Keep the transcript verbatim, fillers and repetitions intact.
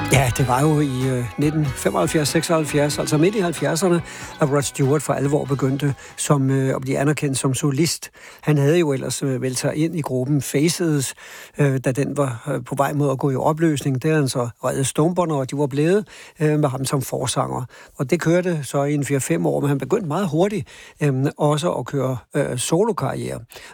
Ja, det var jo i øh, nitten femoghalvfjerds seksoghalvfjerds, altså midt i halvfjerdserne, at Rod Stewart for alvor begyndte som, øh, at blive anerkendt som solist. Han havde jo ellers øh, meldt sig ind i gruppen Faces, øh, da den var øh, på vej mod at gå i opløsning. Der han så reddet stumperne, og de var blevet øh, med ham som forsanger. Og det kørte så i en fire fem år, men han begyndte meget hurtigt øh, også at køre øh, solokarriere.